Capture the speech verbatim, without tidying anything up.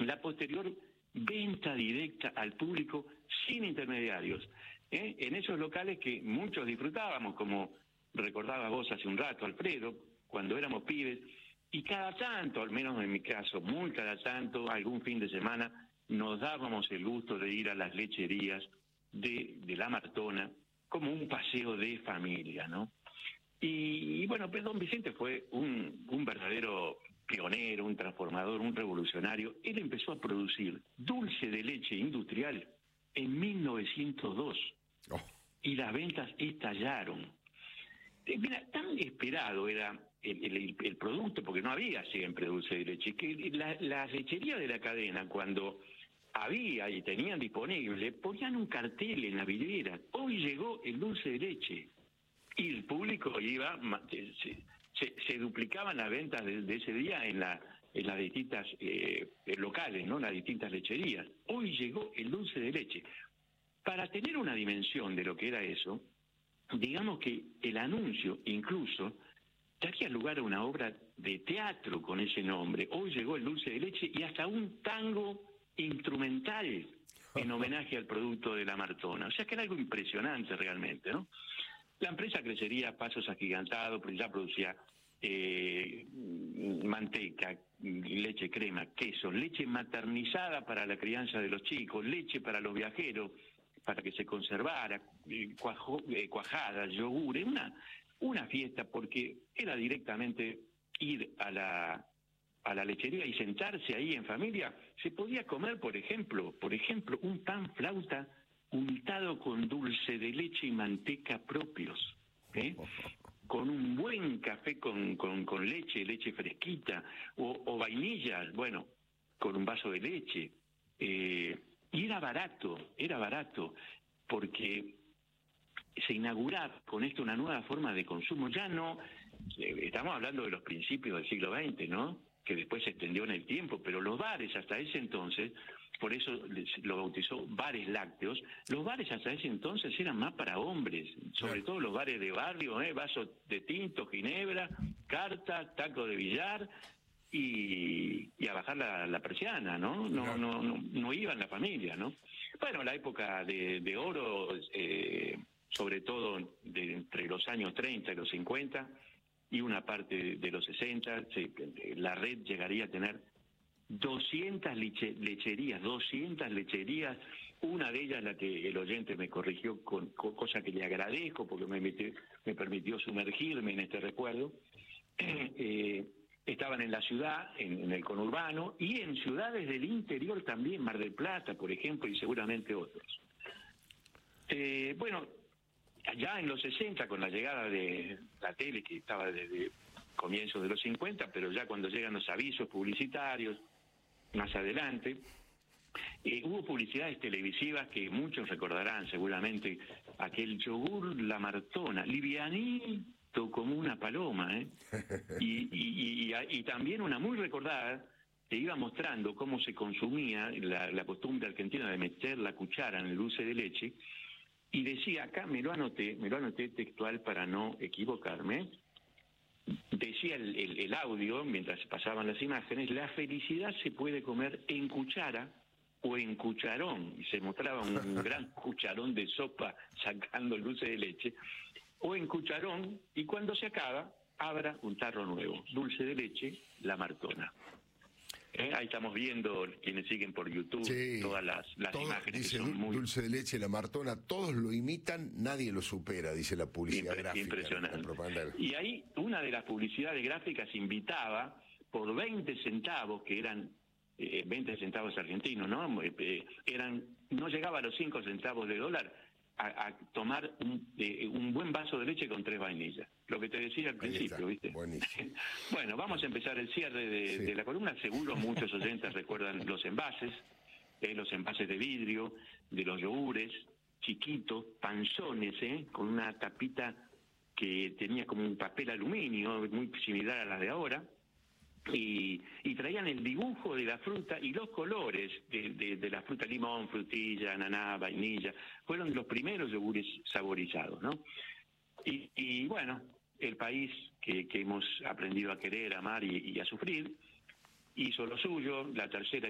la posterior venta directa al público sin intermediarios, ¿eh? En esos locales que muchos disfrutábamos, como recordaba vos hace un rato, Alfredo, cuando éramos pibes, y cada tanto, al menos en mi caso, muy cada tanto, algún fin de semana, nos dábamos el gusto de ir a las lecherías de, de La Martona, como un paseo de familia, ¿no? Y, y bueno, pues don Vicente fue un, un verdadero pionero, un transformador, un revolucionario. Él empezó a producir dulce de leche industrial en mil novecientos dos, oh. y las ventas estallaron. Eh, mira, tan esperado era el, el, el producto, porque no había siempre dulce de leche, que la, las lecherías de la cadena, cuando había y tenían disponible, ponían un cartel en la vidriera: hoy llegó el dulce de leche. Y el público iba, se, se, se duplicaban las ventas de, de ese día en, la, en las distintas eh, locales, ¿no? Las distintas lecherías. Hoy llegó el dulce de leche. Para tener una dimensión de lo que era eso, digamos que el anuncio incluso daría lugar a una obra de teatro con ese nombre: hoy llegó el dulce de leche, y hasta un tango instrumental en homenaje al producto de La Martona. O sea que era algo impresionante realmente, ¿no? La empresa crecería a pasos agigantados, porque ya producía eh, manteca, leche, crema, queso, leche maternizada para la crianza de los chicos, leche para los viajeros, para que se conservara, cuajo, eh, cuajada, yogur, una, una fiesta, porque era directamente ir a la, a la lechería y sentarse ahí en familia. Se podía comer, por ejemplo, por ejemplo, un pan flauta untado con dulce de leche y manteca propios, ¿eh? Con un buen café con, con, con leche, leche fresquita, o, o vainilla, bueno, con un vaso de leche. Eh, y era barato, era barato, porque se inauguraba con esto una nueva forma de consumo. Ya no, eh, estamos hablando de los principios del siglo veinte, ¿no?, que después se extendió en el tiempo, pero los bares hasta ese entonces, por eso lo bautizó bares lácteos, los bares hasta ese entonces eran más para hombres, sobre todo los bares de barrio, ¿eh? Vasos de tinto, ginebra, carta, taco de billar, y, y a bajar la, la persiana, ¿no? No, no, no, no iban la familia, ¿no? Bueno, la época de, de oro, eh, sobre todo de entre los años treinta y los cincuenta, y una parte de los sesenta, se, la red llegaría a tener doscientas leche, lecherías, doscientas lecherías, una de ellas la que el oyente me corrigió, con, con cosa que le agradezco, porque me, metió, me permitió sumergirme en este recuerdo. Eh, estaban en la ciudad, en, en el conurbano, y en ciudades del interior también, Mar del Plata, por ejemplo, y seguramente otros. Eh, bueno, allá en los sesenta, con la llegada de la tele, que estaba desde comienzos de los cincuenta, pero ya cuando llegan los avisos publicitarios, más adelante, eh, hubo publicidades televisivas que muchos recordarán seguramente, aquel yogur La Martona, livianito como una paloma, ¿eh? y, y, y, y también una muy recordada, que iba mostrando cómo se consumía la, la costumbre argentina de meter la cuchara en el dulce de leche, y decía, acá me lo anoté, me lo anoté textual para no equivocarme, decía el, el, el audio, mientras pasaban las imágenes: la felicidad se puede comer en cuchara o en cucharón, y se mostraba un gran cucharón de sopa sacando el dulce de leche, o en cucharón, y cuando se acaba, abra un tarro nuevo, dulce de leche, La Martona. ¿Eh? Ahí estamos viendo, quienes siguen por YouTube, sí, todas las, las todo, imágenes. Dice, que son muy... dulce de leche, La Martona, todos lo imitan, nadie lo supera, dice la publicidad Impre gráfica. Impresionante. Y ahí una de las publicidades gráficas invitaba por veinte centavos, que eran eh, veinte centavos argentinos, ¿no? Eh, eran, no llegaba a los cinco centavos de dólar, a, a tomar un, eh, un buen vaso de leche con tres vainillas. Lo que te decía al principio, ¿viste? Buenísimo. Bueno, vamos a empezar el cierre de, sí. de la columna. Seguro muchos oyentes recuerdan los envases, eh, los envases de vidrio, de los yogures, chiquitos, panzones, ¿eh? Con una tapita que tenía como un papel aluminio, muy similar a la de ahora. Y, y traían el dibujo de la fruta y los colores de, de, de la fruta: limón, frutilla, ananá, vainilla. Fueron los primeros yogures saborizados, ¿no? Y, y bueno, el país que, que hemos aprendido a querer, a amar y, y a sufrir, hizo lo suyo. La tercera